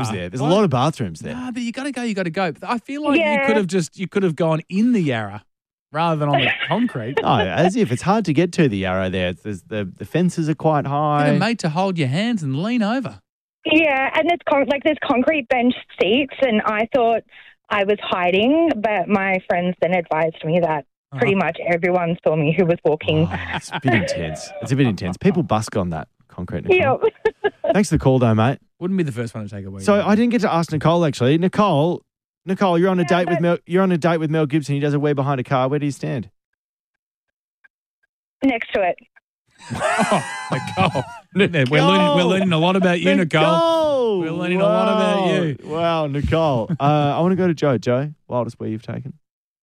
there. There's a lot of bathrooms there. Nah, but you got to go. You got to go. I feel like Yeah. you could have gone in the Yarra rather than on the concrete. Oh, as if it's hard to get to the Yarra there. There's the fences are quite Get high. a mate to hold your hands and lean over. Yeah, and there's concrete bench seats, and I thought I was hiding, but my friends then advised me that pretty much everyone saw me who was walking. Oh, it's a bit intense. It's a bit intense. People busk on that concrete, Nicole. Yep. Thanks for the call, though, mate. Wouldn't be the first one to take a wee. So I didn't get to ask Nicole actually. Nicole, you're on a date with Mel. You're on a date with Mel Gibson. He does a wee behind a car. Where do you stand? Next to it. Nicole. We're learning a lot about you, Nicole. We're learning a lot about you. Wow, Nicole. I want to go to Joe. Joe, wildest where you've taken?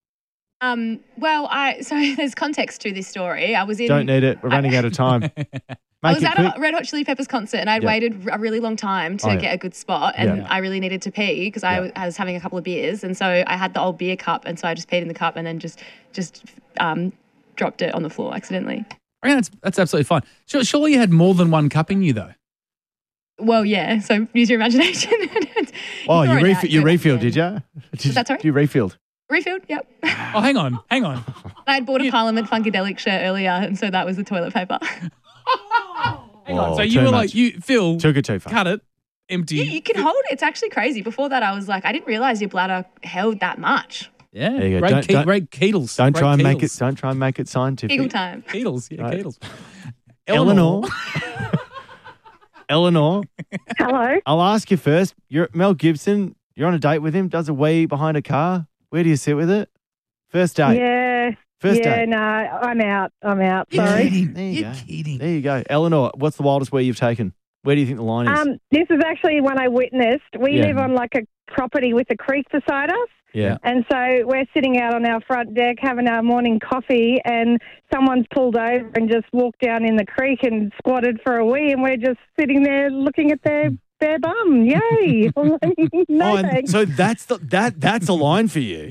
So there's context to this story. I was in. Don't need it. We're running out of time. I was Make it at a quick. Red Hot Chili Peppers concert and I'd waited a really long time to get a good spot and I really needed to pee because I was having a couple of beers and so I had the old beer cup and so I just peed in the cup and then just dropped it on the floor accidentally. I mean, that's absolutely fine. Surely you had more than one cup in you, though. Well, yeah, so use your imagination. Oh, you refilled, did you? Was that sorry? You refilled. Refilled, yep. Oh, hang on. I had bought a Parliament Funkadelic shirt earlier and so that was the toilet paper. Hang on. So you were like, Phil, took it too far. Cut it, empty. Yeah, you can hold it. It's actually crazy. Before that, I was like, I didn't realise your bladder held that much. Yeah, There you go. Great Keatles. Don't Great try and Keatles. make it scientific. Eagle time. Keatles, yeah, Right. Keatles. Eleanor. Eleanor, Hello. I'll ask you first. You're Mel Gibson. You're on a date with him. Does a wee behind a car. Where do you sit with it? First date. Yeah. First yeah, date. no, I'm out. You're Sorry. kidding. There you You're go. kidding. There you go. Eleanor, what's the wildest where you've taken? Where do you think the line is? This is actually one I witnessed. We Yeah. live on like a property with a creek beside us. Yeah. And so we're sitting out on our front deck having our morning coffee and someone's pulled over and just walked down in the creek and squatted for a wee and we're just sitting there looking at their bum. Yay. No and thanks. so that's a line for you.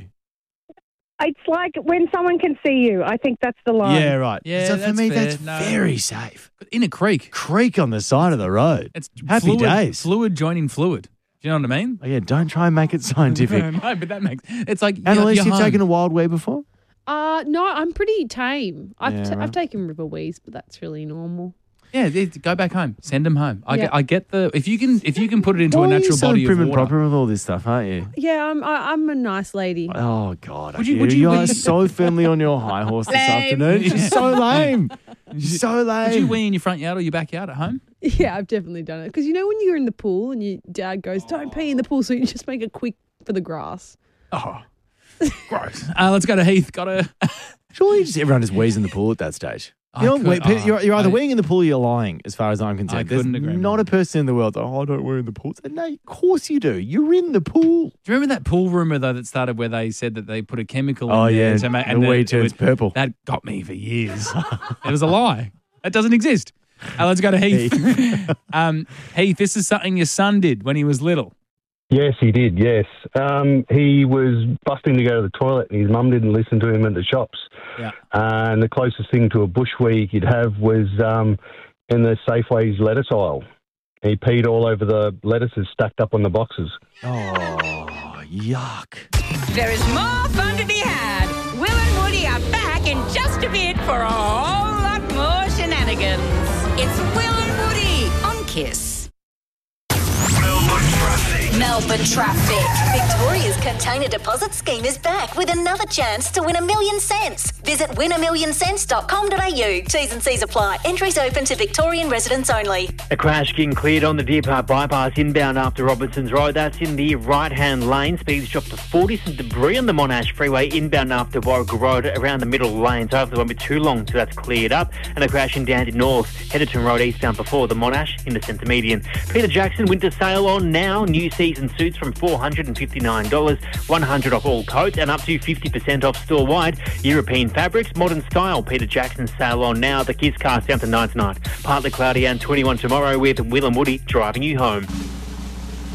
It's like when someone can see you. I think that's the line. Yeah, right. Yeah, so for that's me, fair. that's No. very safe. In a creek. Creek on the side of the road. It's Happy fluid, days. Fluid joining fluid. Do you know what I mean? Oh, yeah, don't try and make it scientific. No, but that makes it's like Annalise, you're you've home. taken a wild wee before? No, I'm pretty tame. Yeah, right. I've taken river wees, but that's really normal. Yeah, go back home. Send them home. Yeah. I get the if you can put it into a Why are you natural so body of prim and water. proper with all this stuff, aren't you? Yeah, I'm a nice lady. Oh, God. Would you- are so firmly on your high horse this afternoon. It's just so lame. So lame. Would you wee in your front yard or your backyard at home? Yeah, I've definitely done it. Because you know when you're in the pool and your dad goes, don't pee in the pool, so you just make it quick for the grass. Oh, gross. Let's go to Heath. Surely everyone just wheezes in the pool at that stage. You're either weeing in the pool or you're lying, as far as I'm concerned. I couldn't agree There's more. not a person in the world that, I don't wear in the pool. No, of course you do. You're in the pool. Do you remember that pool rumor though that started where they said that they put a chemical Oh, in there yeah. to make The wee turns purple. That got me for years. It was a lie. That doesn't exist. Let's go to Heath. Heath, this is something your son did when he was little. Yes, he did, yes. He was busting to go to the toilet and his mum didn't listen to him at the shops. Yeah. And the closest thing to a bush wee he could have was in the Safeway's lettuce aisle. He peed all over the lettuces stacked up on the boxes. Oh, yuck. There is more fun to be had. Will and Woody are back in just a bit for a whole lot more shenanigans. It's Will and Woody on Kiss. Melbourne Traffic. Victoria's container deposit scheme is back with another chance to win $1 million. Visit winamillioncents.com.au. T's and C's apply. Entries open to Victorian residents only. A crash getting cleared on the Deer Park bypass inbound after Robertson's Road. That's in the right-hand lane. Speeds dropped to 40. Some debris on the Monash Freeway inbound after Warwick Road around the middle lane. So hopefully it won't be too long till that's cleared up. And a crash in Dandy North. Headington Road eastbound before the Monash in the centre median. Peter Jackson winter sale on now. New season suits from $459. $100 off all coats and up to 50% off store-wide. European fabrics, modern style. Peter Jackson sale on now. The Kiss Cast down to 9 tonight. Partly cloudy and 21 tomorrow with Will and Woody driving you home.